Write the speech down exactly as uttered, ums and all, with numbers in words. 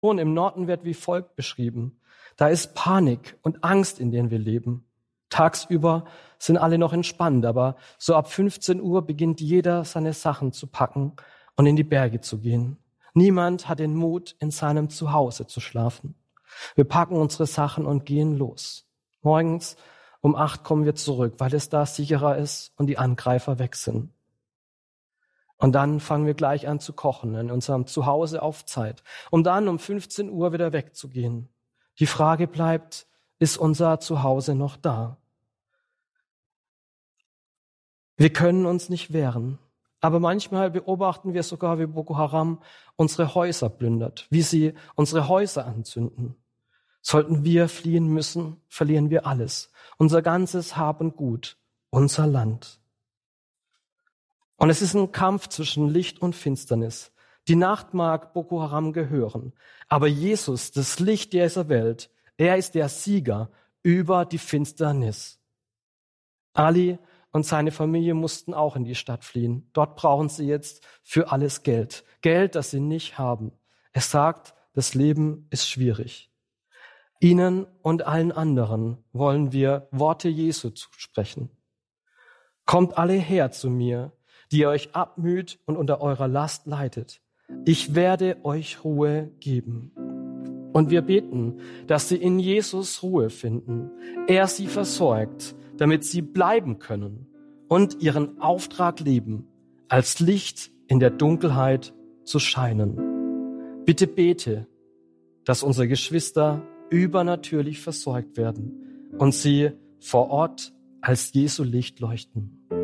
im Norden wird wie folgt beschrieben. Da ist Panik und Angst, in denen wir leben. Tagsüber sind alle noch entspannt, aber so ab fünfzehn Uhr beginnt jeder, seine Sachen zu packen und in die Berge zu gehen. Niemand hat den Mut, in seinem Zuhause zu schlafen. Wir packen unsere Sachen und gehen los. Morgens um acht kommen wir zurück, weil es da sicherer ist und die Angreifer weg sind. Und dann fangen wir gleich an zu kochen in unserem Zuhause auf Zeit, um dann um fünfzehn Uhr wieder wegzugehen. Die Frage bleibt, ist unser Zuhause noch da? Wir können uns nicht wehren, aber manchmal beobachten wir sogar, wie Boko Haram unsere Häuser plündert, wie sie unsere Häuser anzünden. Sollten wir fliehen müssen, verlieren wir alles, unser ganzes Hab und Gut, unser Land. Und es ist ein Kampf zwischen Licht und Finsternis. Die Nacht mag Boko Haram gehören, aber Jesus, das Licht dieser Welt, er ist der Sieger über die Finsternis. Ali und seine Familie mussten auch in die Stadt fliehen. Dort brauchen sie jetzt für alles Geld. Geld, das sie nicht haben. Er sagt, das Leben ist schwierig. Ihnen und allen anderen wollen wir Worte Jesu zusprechen. Kommt alle her zu mir, die ihr euch abmüht und unter eurer Last leidet. Ich werde euch Ruhe geben. Und wir beten, dass sie in Jesus Ruhe finden. Er sie versorgt, damit sie bleiben können und ihren Auftrag leben, als Licht in der Dunkelheit zu scheinen. Bitte bete, dass unsere Geschwister übernatürlich versorgt werden und sie vor Ort als Jesu Licht leuchten.